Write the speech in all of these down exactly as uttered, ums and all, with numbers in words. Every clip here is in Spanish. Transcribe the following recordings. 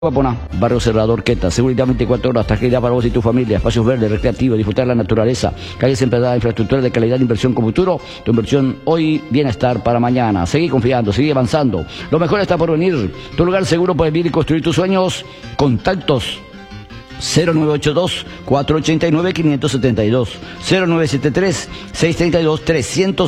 Guapona, Barrio Cerrador, Queta, seguridad veinticuatro horas, tranquilidad para vos y tu familia, espacios verdes, recreativos, disfrutar de la naturaleza, calles empedradas, infraestructura de calidad, inversión con futuro, tu inversión hoy, bienestar para mañana. Seguí confiando, seguí avanzando, lo mejor está por venir, tu lugar seguro para vivir y construir tus sueños. Contactos cero nueve ocho dos, cuatro ocho nueve, cinco siete dos, cero nueve siete tres, seis tres dos, tres uno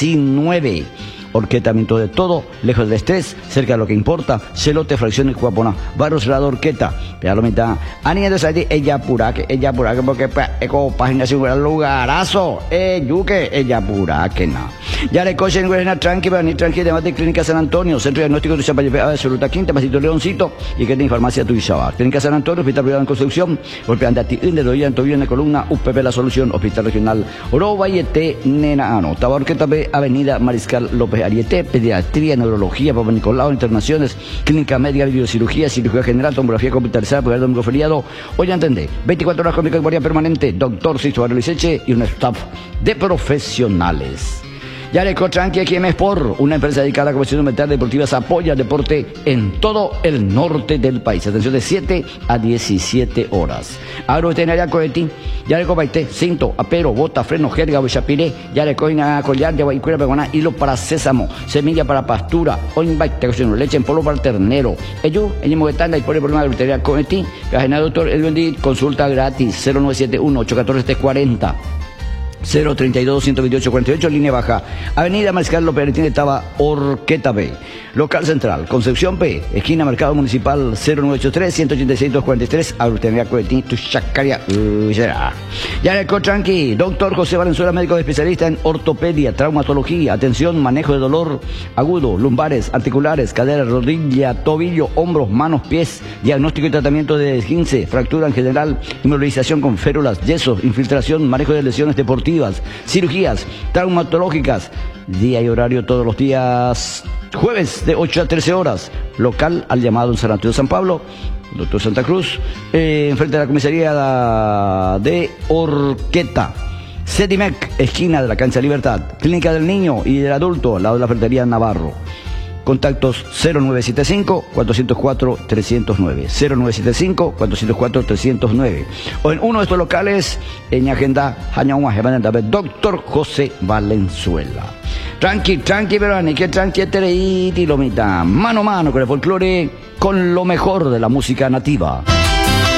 nueve. Orquetamiento de todo, lejos del estrés, cerca de lo que importa. Celote, fracciones, Guapona, Barrio Cerrador, Orqueta. Pero la mitad, Aniendo Sati, ella pura, que ella pura, que porque eco página segura lugarazo, eh, yuque, ella pura, que no. Ya le cochen, güey, tranqui, ni tranqui, de mate, Clínica San Antonio, Centro Diagnóstico de Champaña, Absoluta Quinta, Pasito Leoncito, y que tiene farmacia tu Isaba. Clínica San Antonio, Hospital Privado en Construcción, golpeante a ti, de doy en tobillo en la columna, U P P La Solución, Hospital Regional, Oro Vallete, Nenano, Tabarqueta B, Avenida Mariscal López Ariete, Pediatría, Neurología, Papa Nicolau, Internaciones, Clínica Médica, Biocirugía, Cirugía General, Tomografía Computarizada, Poder Domingo Feriado. Hoy entendé, veinticuatro horas con categoría permanente, doctor Sisto Barrio Liceche y un staff de profesionales. Yareco Tranqui, aquí en Mespor, una empresa dedicada a la comercio metal deportivas, apoya el deporte en todo el norte del país. Atención de siete a diecisiete horas. Agroveterinaria Coeti, Yareco Baité, cinto, apero, bota, freno, jerga, bochapiré, Yareco Ina, collar de guaycuera, pegoná, hilo para sésamo, semilla para pastura, oinbaite, leche en polvo para el ternero. Ello, en Moguetanda y por el problema de agroveterinaria Coeti, Gajena Doctor Edwin, consulta gratis, cero nueve siete uno, ocho uno cuatro, siete cuatro cero. cero treinta y dos, ciento veintiocho, cuarenta y ocho, línea baja, Avenida Mariscal López Ariete, estaba Orqueta B. Local central, Concepción P, esquina Mercado Municipal, cero nueve ocho tres, ciento ochenta y seis, doscientos cuarenta y tres, Agroveterinaria Coetín, tu chacaria, uh, será. Ya el Tranqui, doctor José Valenzuela, médico especialista en ortopedia, traumatología, atención, manejo de dolor agudo, lumbares, articulares, cadera, rodilla, tobillo, hombros, manos, pies, diagnóstico y tratamiento de esguince, fractura en general, inmovilización con férulas, yesos, infiltración, manejo de lesiones deportivas, cirugías traumatológicas, día y horario todos los días, jueves de ocho a trece horas, local al llamado en San Antonio de San Pablo, doctor Santa Cruz, eh, enfrente de la comisaría de Orqueta. Cetimec, esquina de la Cancha Libertad, Clínica del Niño y del Adulto, al lado de la Ferretería Navarro. Contactos cero nueve siete cinco, cuatro cero cuatro, tres cero nueve, cero nueve siete cinco, cuatro cero cuatro, tres cero nueve. O en uno de estos locales, en agenda, doctor José Valenzuela. Tranqui, tranqui, pero ni que tranqui, tereiti, lomita. Mano a mano con el folclore, con lo mejor de la música nativa.